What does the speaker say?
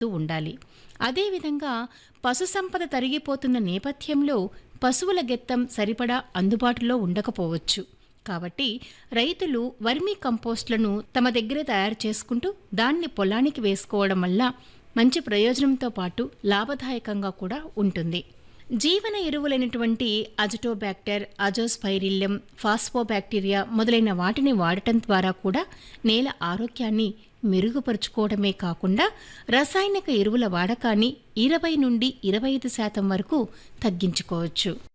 ఉండాలి. అదేవిధంగా పశుసంపద తరిగిపోతున్న నేపథ్యంలో పశువుల గెత్తం సరిపడా అందుబాటులో ఉండకపోవచ్చు. కాబట్టి రైతులు వర్మీ కంపోస్ట్లను తమ దగ్గరే తయారు చేసుకుంటూ దాన్ని పొలానికి వేసుకోవడం వల్ల మంచి ప్రయోజనంతో పాటు లాభదాయకంగా కూడా ఉంటుంది. జీవన ఎరువులైనటువంటి అజటోబ్యాక్టర్, అజోస్పైరిల్లం, ఫాస్ఫోబ్యాక్టీరియా మొదలైన వాటిని వాడటం ద్వారా కూడా నేల ఆరోగ్యాన్ని మెరుగుపరుచుకోవడమే కాకుండా రసాయనిక ఎరువుల వాడకాన్ని 20 నుండి 25% వరకు తగ్గించుకోవచ్చు.